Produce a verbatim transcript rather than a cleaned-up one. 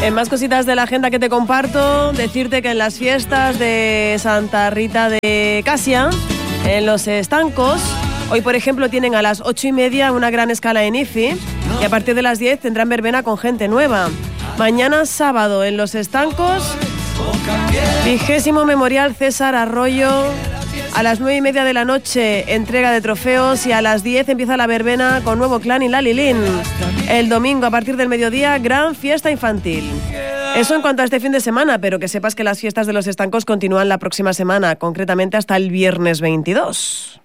En más cositas de la agenda que te comparto, decirte que en las fiestas de Santa Rita de Casia, en Los Estancos, hoy por ejemplo tienen a las ocho y media una gran escala en I F I y a partir de las diez tendrán verbena con gente nueva. Mañana sábado en Los Estancos, vigésimo memorial César Arroyo. A las nueve y media de la noche, entrega de trofeos y a las diez empieza la verbena con Nuevo Clan y La Lilín. El domingo, a partir del mediodía, gran fiesta infantil. Eso en cuanto a este fin de semana, pero que sepas que las fiestas de Los Estancos continúan la próxima semana, concretamente hasta el viernes veintidós.